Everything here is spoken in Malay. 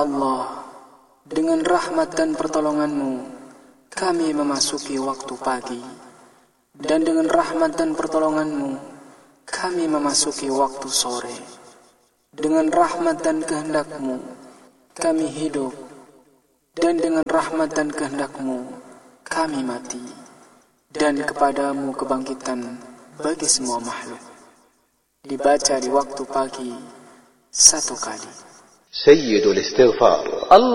Allah, dengan rahmat dan pertolongan-Mu, kami memasuki waktu pagi. Dan dengan rahmat dan pertolongan-Mu, kami memasuki waktu sore. Dengan rahmat dan kehendak-Mu, kami hidup. Dan dengan rahmat dan kehendak-Mu, kami mati. Dan kepadamu kebangkitan bagi semua makhluk. Dibaca di waktu pagi 1 kali. Sayyidul Istighfar.